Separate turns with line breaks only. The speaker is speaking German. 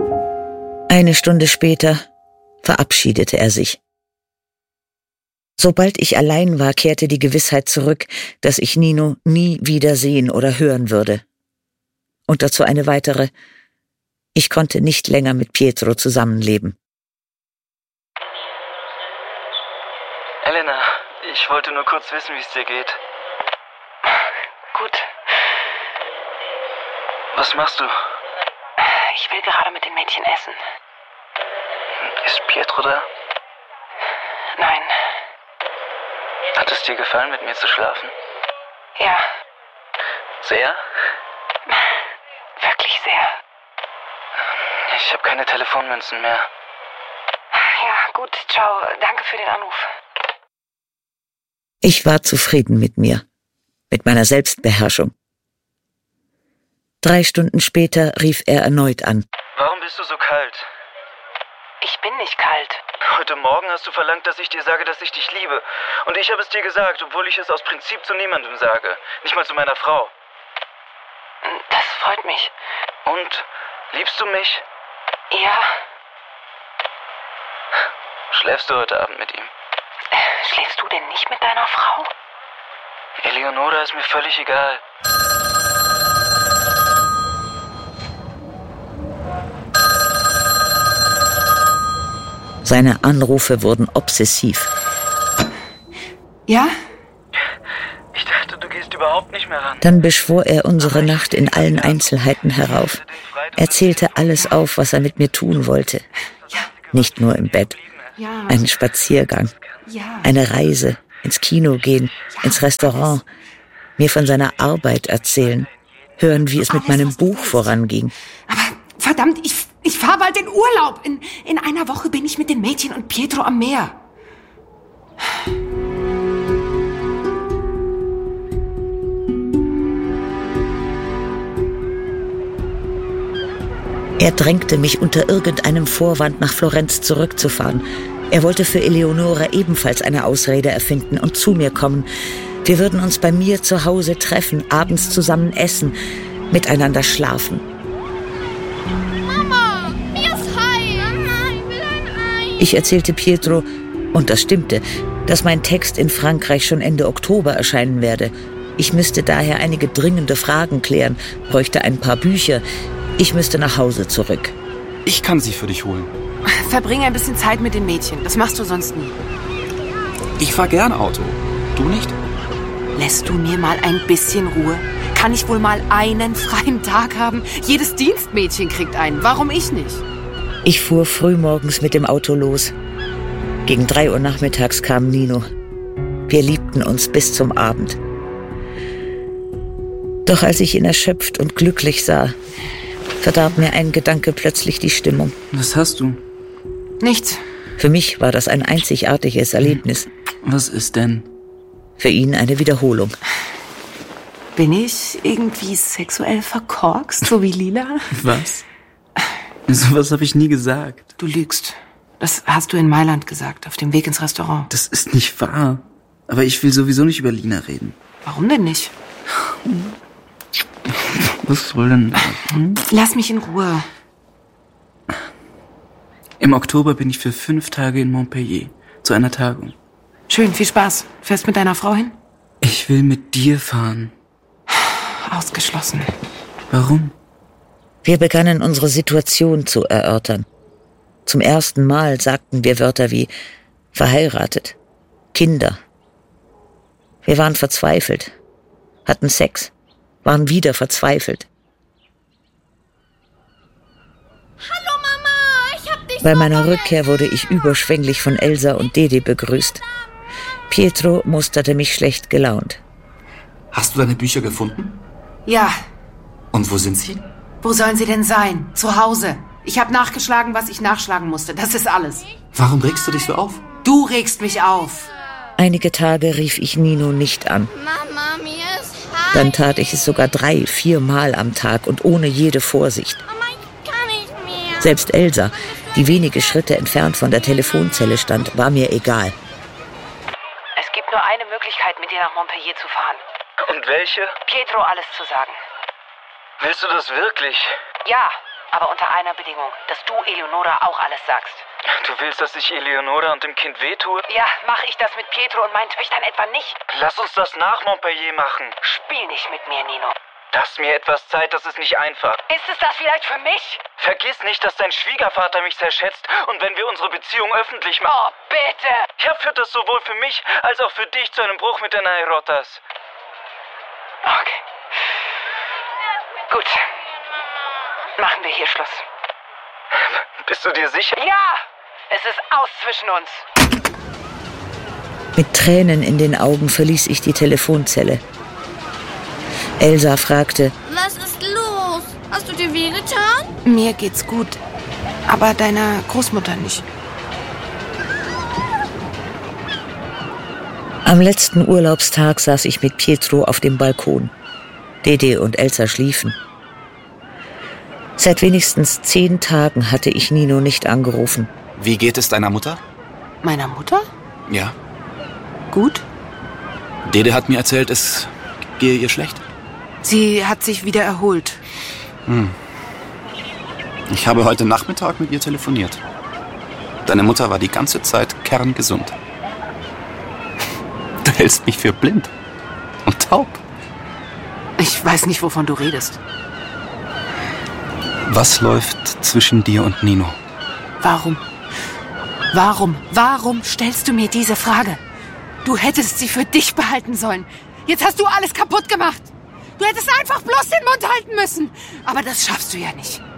Eine Stunde später verabschiedete er sich. Sobald ich allein war, kehrte die Gewissheit zurück, dass ich Nino nie wieder sehen oder hören würde. Und dazu eine weitere: Ich konnte nicht länger mit Pietro zusammenleben.
Elena, ich wollte nur kurz wissen, wie es dir geht.
Gut.
Was machst du?
Ich will gerade mit den Mädchen essen.
Ist Pietro da?
Nein.
Hat es dir gefallen, mit mir zu schlafen?
Ja,
Sehr?
wirklich sehr.
Ich habe keine Telefonmünzen mehr.
Ja, gut, ciao. Danke für den Anruf.
Ich war zufrieden mit mir, mit meiner Selbstbeherrschung. 3 Stunden später rief er erneut an.
Warum bist du so kalt?
Ich bin nicht kalt.
Heute Morgen hast du verlangt, dass ich dir sage, dass ich dich liebe. Und ich habe es dir gesagt, obwohl ich es aus Prinzip zu niemandem sage. Nicht mal zu meiner Frau.
Das freut mich.
Und? Liebst du mich?
Ja.
Schläfst du heute Abend mit ihm?
Schläfst du denn nicht mit deiner Frau?
Eleonora ist mir völlig egal.
Seine Anrufe wurden obsessiv.
Ja?
Ich dachte, du gehst überhaupt nicht mehr ran.
Dann beschwor er unsere Nacht in allen Einzelheiten herauf. Er zählte alles auf, was er mit mir tun wollte. Nicht nur im Bett.
Ja.
Einen Spaziergang,
Ja.
eine Reise, ins Kino gehen, ins Restaurant, mir von seiner Arbeit erzählen, hören, wie es mit meinem Buch voranging.
Aber verdammt, ich fahre bald in Urlaub. In einer Woche bin ich mit den Mädchen und Pietro am Meer.
Er drängte mich unter irgendeinem Vorwand, nach Florenz zurückzufahren. Er wollte für Eleonora ebenfalls eine Ausrede erfinden und zu mir kommen. Wir würden uns bei mir zu Hause treffen, abends zusammen essen, miteinander schlafen.
Mama, mir ist heiß. Mama, ich will ein Ei.
Ich erzählte Pietro, und das stimmte, dass mein Text in Frankreich schon Ende Oktober erscheinen werde. Ich müsste daher einige dringende Fragen klären, bräuchte ein paar Bücher. Ich müsste nach Hause zurück.
Ich kann sie für dich holen.
Verbringe ein bisschen Zeit mit den Mädchen. Das machst du sonst nie.
Ich fahr gerne Auto. Du nicht?
Lässt du mir mal ein bisschen Ruhe? Kann ich wohl mal einen freien Tag haben? Jedes Dienstmädchen kriegt einen. Warum ich nicht?
Ich fuhr frühmorgens mit dem Auto los. Gegen 3 Uhr nachmittags kam Nino. Wir liebten uns bis zum Abend. Doch als ich ihn erschöpft und glücklich sah, verdarb mir ein Gedanke plötzlich die Stimmung.
Was hast du?
Nichts.
Für mich war das ein einzigartiges Erlebnis.
Was ist denn?
Für ihn eine Wiederholung.
Bin ich irgendwie sexuell verkorkst, so wie Lila?
Was? Sowas habe ich nie gesagt.
Du lügst. Das hast du in Mailand gesagt, auf dem Weg ins Restaurant.
Das ist nicht wahr. Aber ich will sowieso nicht über Lina reden.
Warum denn nicht?
Was soll denn das?
Lass mich in Ruhe.
Im Oktober bin ich für 5 Tage in Montpellier. Zu einer Tagung.
Schön, viel Spaß. Fährst mit deiner Frau hin?
Ich will mit dir fahren.
Ausgeschlossen.
Warum?
Wir begannen unsere Situation zu erörtern. Zum ersten Mal sagten wir Wörter wie verheiratet, Kinder. Wir waren verzweifelt, hatten Sex, waren wieder verzweifelt.
Hallo Mama, ich hab dich
Bei
so
meiner
vermisst.
Rückkehr wurde ich überschwänglich von Elsa und Dede begrüßt. Pietro musterte mich schlecht gelaunt.
Hast du deine Bücher gefunden?
Ja,
Und wo sind sie?
wo sollen sie denn sein? Zu Hause. Ich habe nachgeschlagen, was ich nachschlagen musste. Das ist alles.
Warum regst du dich so auf?
Du regst mich auf.
Einige Tage rief ich Nino nicht an.
Mama, mir ist heiß.
Dann tat ich es sogar 3, 4 Mal am Tag und ohne jede Vorsicht.
Mama, ich kann nicht mehr.
Selbst Elsa, die wenige Schritte entfernt von der Telefonzelle stand, war mir egal.
Es gibt nur eine Möglichkeit, mit dir nach Montpellier zu fahren.
Und welche?
Pietro alles zu sagen.
Willst du das wirklich?
Ja, Aber unter einer Bedingung, dass du Eleonora auch alles sagst.
Du willst, dass ich Eleonora und dem Kind wehtue?
Ja, mache ich das mit Pietro und meinen Töchtern etwa nicht?
Lass uns das nach Montpellier machen.
Spiel nicht mit mir, Nino.
Lass mir etwas Zeit, das ist nicht einfach.
Ist es das vielleicht für mich?
Vergiss nicht, dass dein Schwiegervater mich sehr schätzt und wenn wir unsere Beziehung öffentlich machen...
Oh, bitte!
Ja, führt das sowohl für mich als auch für dich zu einem Bruch mit den Airotas.
Okay. Gut. Machen wir hier Schluss.
Bist du dir sicher?
Ja! Es ist aus zwischen uns.
Mit Tränen in den Augen verließ ich die Telefonzelle. Elsa fragte:
Was ist los? Hast du dir wehgetan?
Mir geht's gut, aber deiner Großmutter nicht.
Am letzten Urlaubstag saß ich mit Pietro auf dem Balkon. Dede und Elsa schliefen. Seit wenigstens 10 Tagen hatte ich Nino nicht angerufen.
Wie geht es deiner Mutter?
Meiner Mutter?
Ja.
Gut.
Dede hat mir erzählt, es gehe ihr schlecht.
Sie hat sich wieder erholt.
Ich habe heute Nachmittag mit ihr telefoniert. Deine Mutter war die ganze Zeit kerngesund. Du hältst mich für blind und taub.
Ich weiß nicht, wovon du redest.
Was läuft zwischen dir und Nino?
Warum stellst du mir diese Frage? Du hättest sie für dich behalten sollen. Jetzt hast du alles kaputt gemacht. Du hättest einfach bloß den Mund halten müssen. Aber das schaffst du ja nicht.